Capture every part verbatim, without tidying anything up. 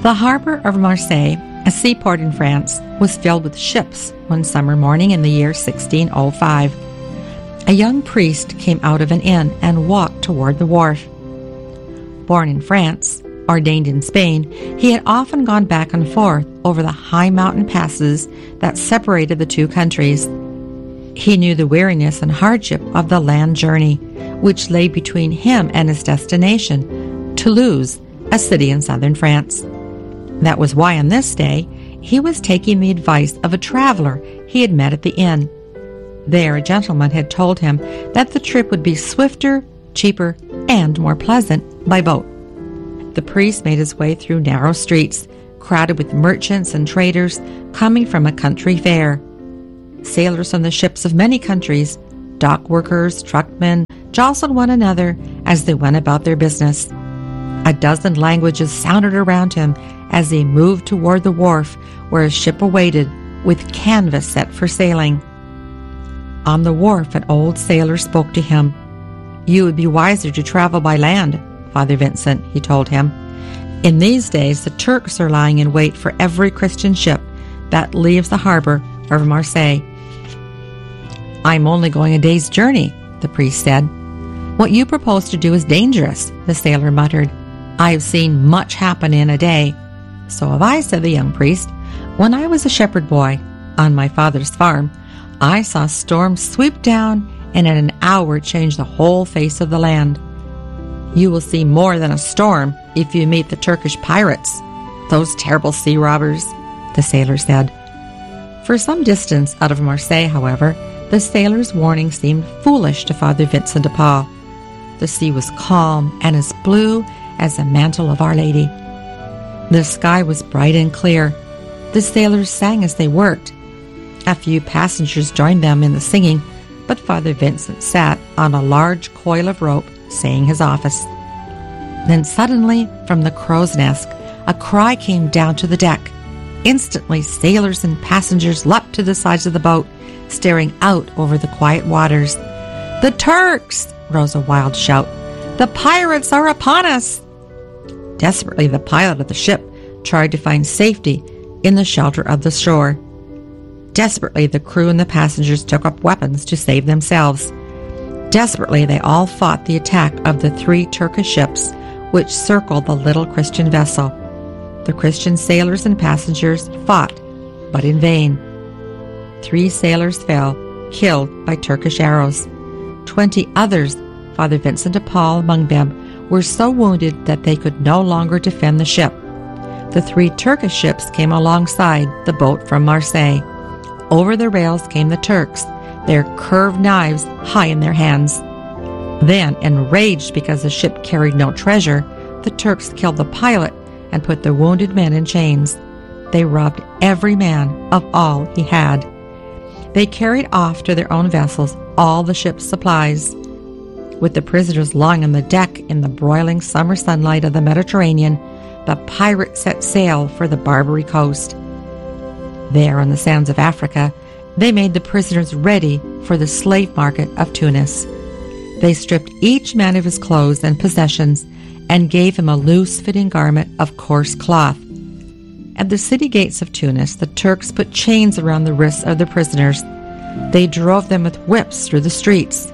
The harbor of Marseille, a seaport in France, was filled with ships one summer morning in the year sixteen oh five. A young priest came out of an inn and walked toward the wharf. Born in France, ordained in Spain, he had often gone back and forth over the high mountain passes that separated the two countries. He knew the weariness and hardship of the land journey, which lay between him and his destination, Toulouse, a city in southern France. That was why on this day he was taking the advice of a traveler he had met at the inn. There a gentleman had told him that the trip would be swifter, cheaper, and more pleasant by boat. The priest made his way through narrow streets, crowded with merchants and traders coming from a country fair. Sailors from the ships of many countries, dock workers, truckmen, jostled one another as they went about their business. A dozen languages sounded around him as he moved toward the wharf where his ship awaited, with canvas set for sailing. On the wharf, an old sailor spoke to him. "You would be wiser to travel by land, Father Vincent," he told him. "In these days, the Turks are lying in wait for every Christian ship that leaves the harbor of Marseille." "I'm only going a day's journey," the priest said. "What you propose to do is dangerous," the sailor muttered. "I have seen much happen in a day." "So have I," said the young priest. "When I was a shepherd boy on my father's farm, I saw storms sweep down and in an hour change the whole face of the land." "You will see more than a storm if you meet the Turkish pirates, those terrible sea robbers," the sailor said. For some distance out of Marseille, however, the sailor's warning seemed foolish to Father Vincent de Paul. The sea was calm and as blue as a mantle of Our Lady. The sky was bright and clear. The sailors sang as they worked. A few passengers joined them in the singing, but Father Vincent sat on a large coil of rope, saying his office. Then suddenly, from the crow's nest, a cry came down to the deck. Instantly, sailors and passengers leapt to the sides of the boat, staring out over the quiet waters. "The Turks!" rose a wild shout. "The pirates are upon us!" Desperately, the pilot of the ship tried to find safety in the shelter of the shore. Desperately, the crew and the passengers took up weapons to save themselves. Desperately, they all fought the attack of the three Turkish ships which circled the little Christian vessel. The Christian sailors and passengers fought, but in vain. Three sailors fell, killed by Turkish arrows. Twenty others, Father Vincent de Paul among them, were so wounded that they could no longer defend the ship. The three Turkish ships came alongside the boat from Marseille. Over the rails came the Turks, their curved knives high in their hands. Then, enraged because the ship carried no treasure, the Turks killed the pilot and put the wounded men in chains. They robbed every man of all he had. They carried off to their own vessels all the ship's supplies. With the prisoners lying on the deck in the broiling summer sunlight of the Mediterranean, the pirates set sail for the Barbary coast. There, on the sands of Africa, they made the prisoners ready for the slave market of Tunis. They stripped each man of his clothes and possessions and gave him a loose-fitting garment of coarse cloth. At the city gates of Tunis, the Turks put chains around the wrists of the prisoners. They drove them with whips through the streets.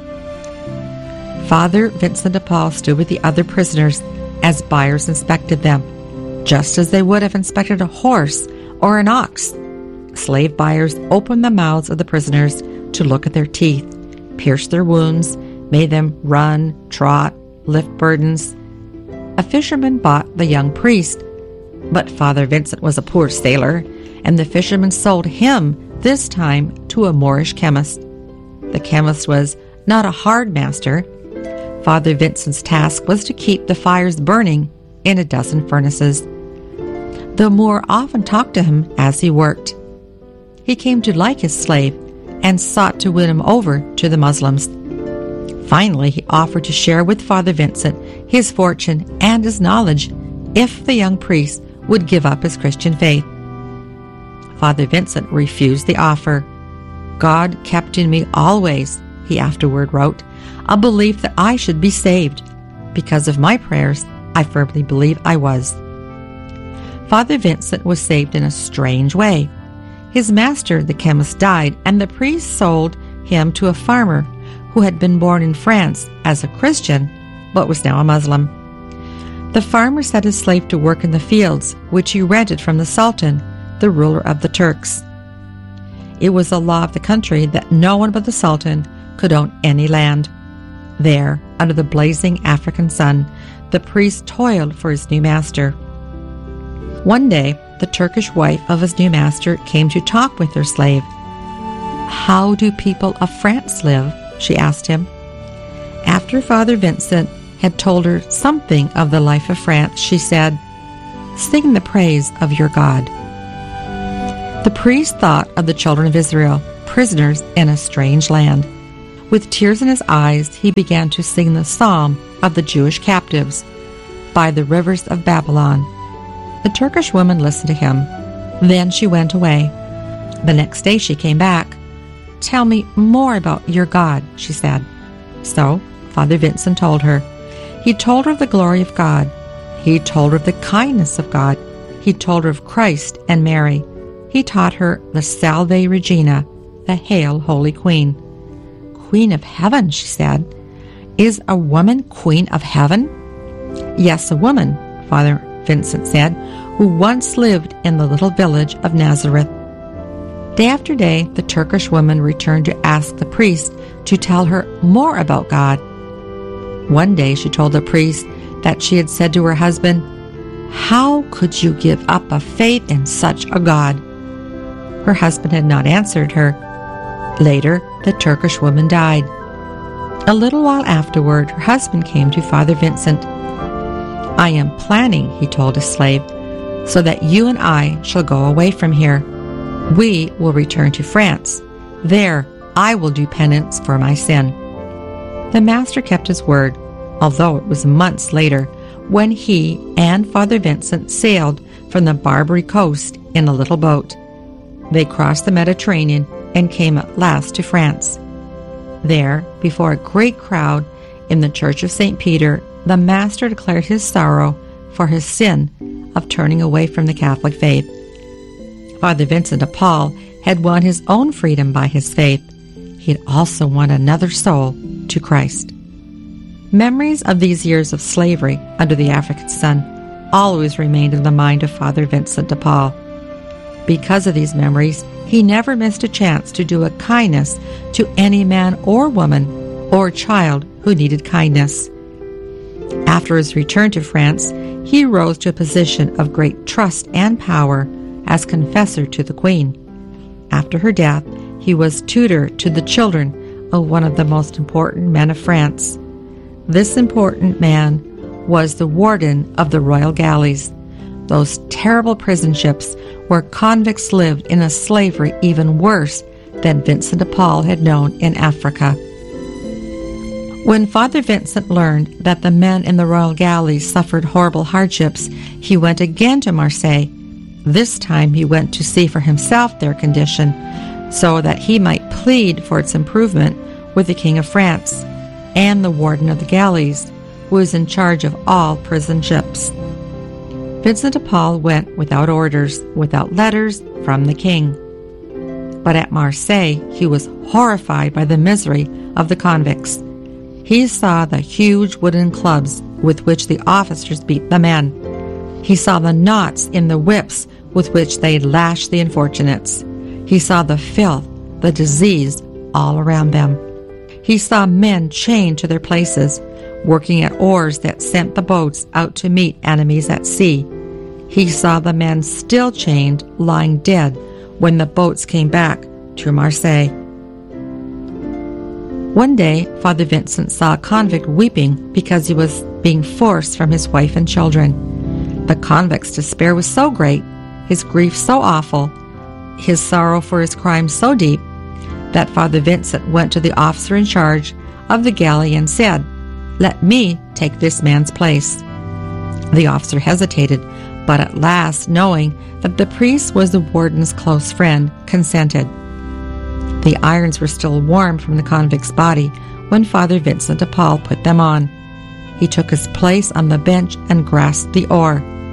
Father Vincent de Paul stood with the other prisoners as buyers inspected them, just as they would have inspected a horse or an ox. Slave buyers opened the mouths of the prisoners to look at their teeth, pierced their wounds, made them run, trot, lift burdens. A fisherman bought the young priest, but Father Vincent was a poor sailor, and the fisherman sold him, this time, to a Moorish chemist. The chemist was not a hard master. Father Vincent's task was to keep the fires burning in a dozen furnaces. The Moor often talked to him as he worked. He came to like his slave and sought to win him over to the Muslims. Finally, he offered to share with Father Vincent his fortune and his knowledge if the young priest would give up his Christian faith. Father Vincent refused the offer. "God kept in me always," he afterward wrote, "a belief that I should be saved. Because of my prayers, I firmly believe I was." Father Vincent was saved in a strange way. His master, the chemist, died, and the priest sold him to a farmer who had been born in France as a Christian, but was now a Muslim. The farmer set his slave to work in the fields, which he rented from the Sultan, the ruler of the Turks. It was the law of the country that no one but the Sultan could own any land. There, under the blazing African sun, the priest toiled for his new master. One day, the Turkish wife of his new master came to talk with her slave. "How do people of France live?" she asked him. After Father Vincent had told her something of the life of France, she said, "Sing the praise of your God." The priest thought of the children of Israel, prisoners in a strange land. With tears in his eyes, he began to sing the psalm of the Jewish captives, "By the rivers of Babylon." The Turkish woman listened to him. Then she went away. The next day she came back. "Tell me more about your God," she said. So Father Vincent told her. He told her of the glory of God. He told her of the kindness of God. He told her of Christ and Mary. He taught her the Salve Regina, the Hail, Holy Queen. "Queen of Heaven," she said. "Is a woman Queen of Heaven?" "Yes, a woman," Father Vincent said, "who once lived in the little village of Nazareth." Day after day, the Turkish woman returned to ask the priest to tell her more about God. One day she told the priest that she had said to her husband, "How could you give up a faith in such a God?" Her husband had not answered her. Later, the Turkish woman died. A little while afterward, her husband came to Father Vincent. "I am planning," he told his slave, "so that you and I shall go away from here. We will return to France. There, I will do penance for my sin." The master kept his word, although it was months later when he and Father Vincent sailed from the Barbary coast in a little boat. They crossed the Mediterranean and came at last to France. There, before a great crowd in the Church of Saint Peter, the master declared his sorrow for his sin of turning away from the Catholic faith. Father Vincent de Paul had won his own freedom by his faith. He had also won another soul to Christ. Memories of these years of slavery under the African sun always remained in the mind of Father Vincent de Paul. Because of these memories, he never missed a chance to do a kindness to any man or woman or child who needed kindness. After his return to France, he rose to a position of great trust and power as confessor to the Queen. After her death, he was tutor to the children of one of the most important men of France. This important man was the warden of the royal galleys, those terrible prison ships where convicts lived in a slavery even worse than Vincent de Paul had known in Africa. When Father Vincent learned that the men in the royal galleys suffered horrible hardships, he went again to Marseille. This time he went to see for himself their condition, so that he might plead for its improvement with the King of France and the warden of the galleys, who was in charge of all prison ships. Vincent de Paul went without orders, without letters from the king. But at Marseille, he was horrified by the misery of the convicts. He saw the huge wooden clubs with which the officers beat the men. He saw the knots in the whips with which they lashed the unfortunates. He saw the filth, the disease all around them. He saw men chained to their places, working at oars that sent the boats out to meet enemies at sea. He saw the men still chained, lying dead when the boats came back to Marseille. One day, Father Vincent saw a convict weeping because he was being forced from his wife and children. The convict's despair was so great, his grief so awful, his sorrow for his crime so deep, that Father Vincent went to the officer in charge of the galley and said, "Let me take this man's place." The officer hesitated, but at last, knowing that the priest was the warden's close friend, consented. The irons were still warm from the convict's body when Father Vincent de Paul put them on. He took his place on the bench and grasped the oar.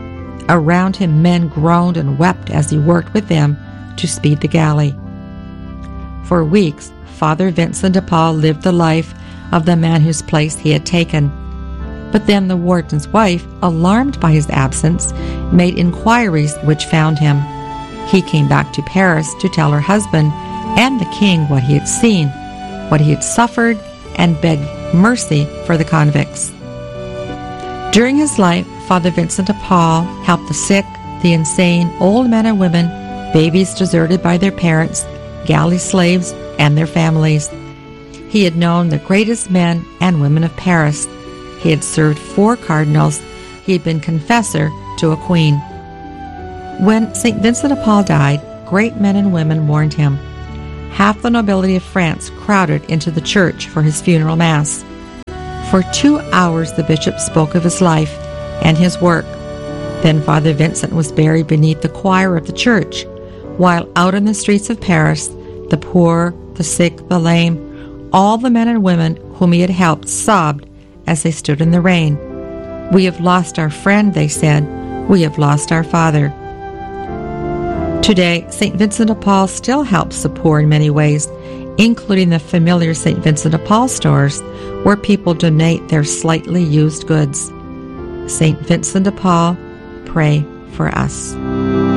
Around him men groaned and wept as he worked with them to speed the galley. For weeks, Father Vincent de Paul lived the life of the man whose place he had taken. But then the warden's wife, alarmed by his absence, made inquiries which found him. He came back to Paris to tell her husband and the king what he had seen, what he had suffered, and begged mercy for the convicts. During his life, Father Vincent de Paul helped the sick, the insane, old men and women, babies deserted by their parents, galley slaves, and their families. He had known the greatest men and women of Paris. He had served four cardinals. He had been confessor to a queen. When Saint Vincent de Paul died, great men and women mourned him. Half the nobility of France crowded into the church for his funeral mass. For two hours the bishop spoke of his life and his work. Then Father Vincent was buried beneath the choir of the church, while out in the streets of Paris, the poor, the sick, the lame, all the men and women whom he had helped sobbed as they stood in the rain. "We have lost our friend," they said. "We have lost our father." Today, Saint Vincent de Paul still helps the poor in many ways, including the familiar Saint Vincent de Paul stores, where people donate their slightly used goods. Saint Vincent de Paul, pray for us.